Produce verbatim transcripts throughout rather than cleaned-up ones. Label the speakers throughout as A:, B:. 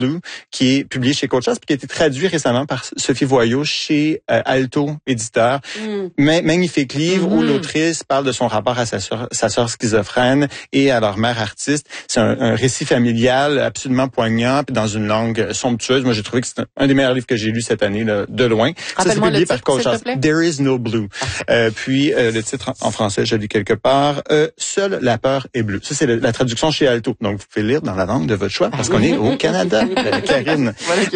A: Blue, qui est publié chez Coachas, puis qui a été traduit récemment par Sophie Voyot chez euh, Alto éditeur. Mm. Ma- magnifique livre mm-hmm. où l'autrice parle de son rapport à sa sœur, sa sœur schizophrène et à leur mère artiste. C'est un, un récit familial absolument poignant, puis dans une langue somptueuse. Moi, j'ai trouvé que c'est un, un des meilleurs livres que j'ai lu cette année, là, de loin. Ça, c'est publié par Coachas. There is no blue. Euh, puis euh, le titre en, en français, je lis quelque part. Euh, Seule la peur est bleue. Ça, c'est le, la traduction chez Alto. Donc, vous pouvez lire dans la langue de votre choix, parce qu'on est au Canada, Karine.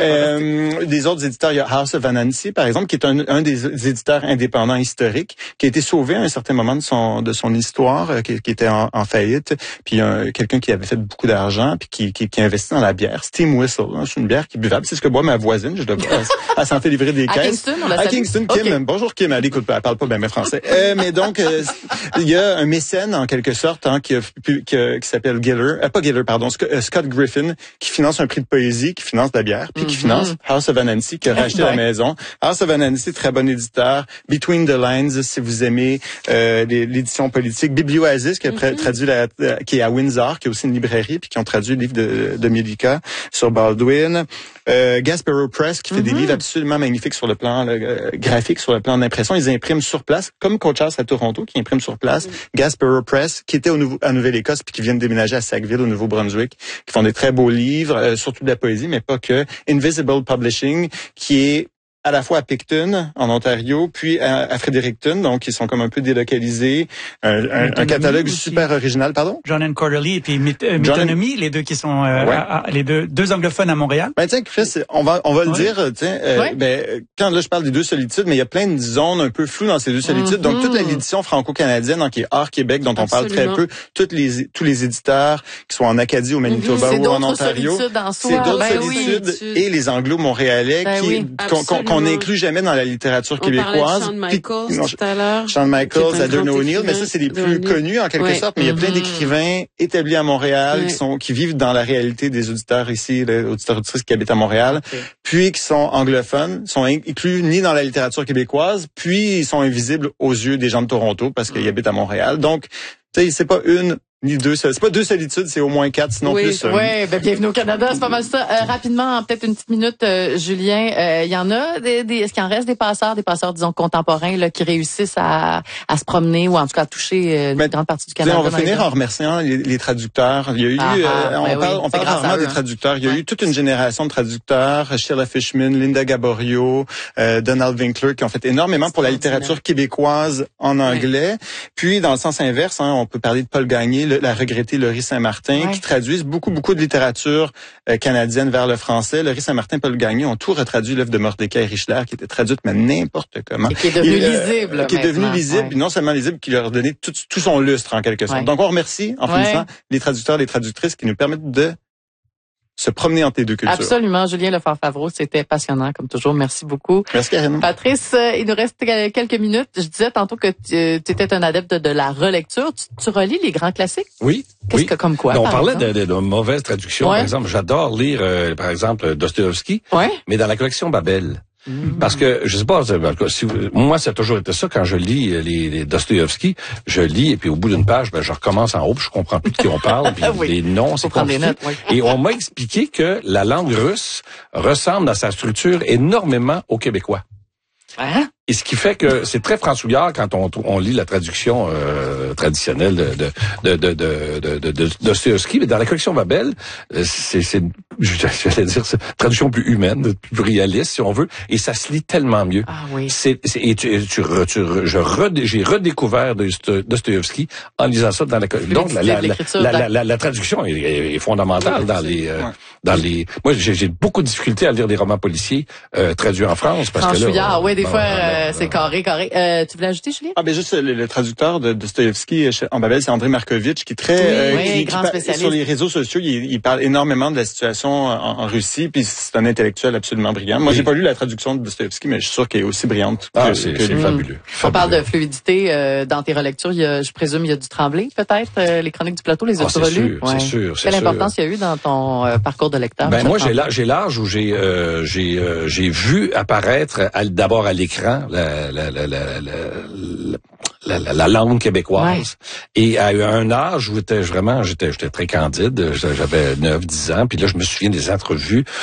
A: Euh, des autres éditeurs, il y a House of Anansi, par exemple, qui est un, un des, des éditeurs indépendants historiques, qui a été sauvé à un certain moment de son de son histoire, euh, qui, qui était en, en faillite. Puis euh, quelqu'un qui avait fait beaucoup d'argent, puis qui, qui, qui investit dans la bière, Steam Whistle. Hein, c'est une bière qui est buvable. C'est ce que boit ma voisine. Je dois pas. Elle s'en fait livrer des
B: à
A: caisses.
B: Kingston, on la
A: à Kingston, Kim.
B: Okay.
A: Bonjour Kim. Elle écoute pas. Elle parle pas bien français. euh, mais donc, euh, il y a un mécène en quelque sorte hein, qui, a, qui, a, qui s'appelle Giller, euh, pas Giller, pardon, Scott Griffin, qui finance un prix de poésie, qui finance la bière, puis mm-hmm. qui finance House of Anansi, qui a racheté ouais. la maison. House of Anansi, très bon éditeur. Between the Lines, si vous aimez euh, l'édition politique. Biblioasis, qui a mm-hmm. traduit la, qui est à Windsor, qui est aussi une librairie, puis qui ont traduit le livre de, de Milica sur Baldwin. Euh, Gaspereau Press, qui fait mm-hmm. des livres absolument magnifiques sur le plan euh, graphique, sur le plan d'impression. Ils impriment sur place, comme Coachas à Toronto, qui imprime sur place. Mm-hmm. Gaspereau Press, qui était au Nouveau, à Nouvelle-Écosse, puis qui viennent déménager à Sackville, au Nouveau-Brunswick, qui font des très beaux livres, euh, surtout de la poésie, mais pas que. Invisible Publishing, qui est à la fois à Picton, en Ontario, puis à, à Fredericton, donc ils sont comme un peu délocalisés. Un, un, un catalogue aussi. Super original, pardon?
C: John and Quarterly et puis Metonymy, and... les deux qui sont euh, ouais. à, à, les deux deux anglophones à Montréal.
A: Ben tiens, Chris, on va on va ouais. le dire, tiens, euh, ouais. ben quand là je parle des deux solitudes, mais il y a plein de zones un peu floues dans ces deux solitudes. Mm-hmm. Donc toute l'édition franco-canadienne, donc qui est hors Québec, dont on Absolument. parle très peu, toutes les tous les éditeurs qui sont en Acadie, au Manitoba mm-hmm. ou en Ontario, c'est d'autres
B: ben
A: solitudes
B: oui.
A: et les Anglo-Montréalais
B: ben
A: qui
B: oui.
A: qu'on qu'on n'inclut jamais dans la littérature
D: on
A: québécoise.
D: Sean Michaels non, tout à l'heure.
A: Sean Michaels, Adorno O'Neill, mais ça c'est les plus connus en quelque ouais. sorte. Mais mm-hmm. il y a plein d'écrivains établis à Montréal ouais. qui sont qui vivent dans la réalité des auditeurs ici, les auditeurs auditrices qui habitent à Montréal, okay. puis qui sont anglophones, sont inclus ni dans la littérature québécoise, puis ils sont invisibles aux yeux des gens de Toronto parce qu'ils mm. habitent à Montréal. Donc, tu sais, c'est pas une ni deux, c'est pas deux solitudes, c'est au moins quatre, sinon
B: oui,
A: plus.
B: Oui, euh... ben bienvenue au Canada, c'est pas mal ça. Euh, rapidement, peut-être une petite minute, euh, Julien, il euh, y en a des, des est-ce qu'il en reste des passeurs, des passeurs disons contemporains là qui réussissent à, à se promener ou en tout cas à toucher euh, ben, une grande partie du Canada.
A: On va finir en remerciant les, les traducteurs. Il y a eu, ah, euh, on, ben parle, oui, on parle rarement eux, des traducteurs. Il y a ouais. eu toute une génération de traducteurs, Sheila Fishman, Linda Gaborio, euh, Donald Winkler, qui ont fait énormément pour la littérature québécoise en anglais. Ouais. Puis dans le sens inverse, hein, on peut parler de Paul Gagné, le, la regrettée Laurie Saint-Martin, ouais. qui traduisent beaucoup, beaucoup de littérature euh, canadienne vers le français. Laurie Saint-Martin, Paul Gagné ont tout retraduit l'œuvre de Mordecai Richler, qui était traduite, mais n'importe comment.
B: Et qui est devenu
A: Et, euh,
B: lisible.
A: Qui est devenu lisible,
B: ouais.
A: non seulement lisible, qui leur a donné tout, tout son lustre, en quelque sorte. Ouais. Donc, on remercie, en
B: ouais.
A: finissant, les traducteurs, les traductrices qui nous permettent de se promener entre les deux cultures.
B: Absolument. Julien Lefort-Favreau, c'était passionnant, comme toujours. Merci beaucoup.
A: Merci, Karine.
B: Patrice, euh, il nous reste quelques minutes. Je disais tantôt que tu étais un adepte de, de la relecture. Tu, tu relis les grands classiques?
E: Oui.
B: Qu'est-ce
E: oui.
B: que, comme quoi?
E: Non, on parlait de, de, de mauvaises traductions. Ouais. Par exemple, j'adore lire, euh, par exemple, Dostoïevski.
B: Ouais.
E: Mais dans la collection Babel. Parce que, je sais pas, si, moi, ça a toujours été ça, quand je lis les, les Dostoïevski, je lis, et puis au bout d'une page, ben, je recommence en haut, puis je comprends plus de qui on parle, puis oui. les noms, c'est compliqué. Notes, oui. Et on m'a expliqué que la langue russe ressemble dans sa structure énormément au québécois.
B: Hein?
E: Et ce qui fait que c'est très francouillard quand on, on lit la traduction euh, traditionnelle de de de de de de, de Dostoïevski, mais dans la collection Babel, c'est c'est j'allais dire c'est une traduction plus humaine, plus réaliste si on veut, et ça se lit tellement mieux.
B: Ah oui.
E: C'est, c'est et tu, tu, tu je redé, j'ai redécouvert Dostoïevski en lisant ça dans la donc la la la, la, la, la, la traduction est, est fondamentale oui, dans les euh, ouais. dans les moi j'ai, j'ai beaucoup de difficultés à lire des romans policiers euh, traduits en France parce que là
B: ouais, des
E: bon,
B: fois euh, c'est carré, carré. Euh, tu voulais ajouter, Julien?
A: Ah, ben juste le, le traducteur de Dostoïevski en Babel, c'est André Markovitch, qui est très, oui, euh,
B: oui,
A: qui,
B: grand
A: qui
B: spécialiste.
A: Sur les réseaux sociaux, il, il parle énormément de la situation en, en Russie, puis c'est un intellectuel absolument brillant. Moi, oui. j'ai pas lu la traduction de Dostoïevski, mais je suis sûr qu'elle est aussi brillante.
E: Ah,
A: que,
E: c'est,
A: que
E: c'est
A: lui.
E: fabuleux.
B: On parle de fluidité euh, dans tes relectures. Il y a, je présume, il y a du Tremblay, peut-être, euh, les chroniques du plateau, les as-tu
E: ah,
B: relues?
E: Ouais. C'est sûr, c'est
B: Quelle
E: sûr.
B: importance il y a eu dans ton euh, parcours de lecteur?
E: Ben moi, j'ai l'âge, j'ai l'âge où j'ai euh, j'ai euh, j'ai vu apparaître à, d'abord à l'écran la la la la la, la, la, la langue québécoise, ouais. Et à un âge où j'étais vraiment j'étais j'étais très candide, j'avais neuf dix ans, puis là je me souviens des entrevues